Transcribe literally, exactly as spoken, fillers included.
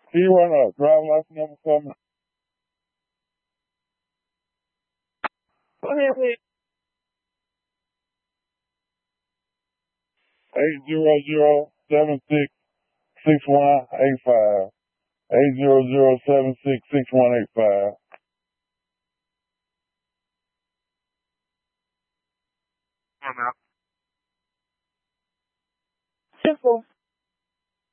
Can you run a driver's license number for me? Go ahead, please. Eight zero zero seven six six one eight five. Eight zero zero seven six six one eight five. Simple.